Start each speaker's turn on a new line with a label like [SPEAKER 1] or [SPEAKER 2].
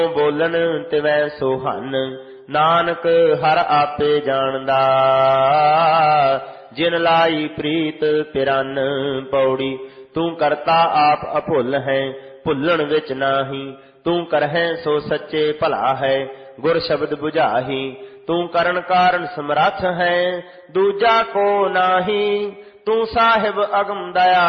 [SPEAKER 1] ਬੋਲਣ ਤਿਵੈ ਸੋਹਨ, ਨਾਨਕ ਹਰ ਆਪੇ ਜਾਣਦਾ। ਜਿਨ ਲਾਈ ਪ੍ਰੀਤ ਪਿਰੰਨ ਪੌੜੀ, ਤੂੰ ਕਰਤਾ ਆਪ ਅਭੁੱਲ ਹੈ, ਭੁੱਲਣ ਵਿੱਚ ਨਾਹੀ। ਤੂੰ ਕਰਹਿ ਸੋ ਸੱਚੇ ਭਲਾ ਹੈ, ਗੁਰ ਸ਼ਬਦ ਬੁਝਾਹੀ। ਤੂੰ ਕਰਨ ਕਾਰਨ ਸਮਰੱਥ ਹੈ, ਦੂਜਾ ਕੋ ਨਾਹੀ। ਤੂੰ ਸਾਹਿਬ ਅਗਮ ਦਇਆ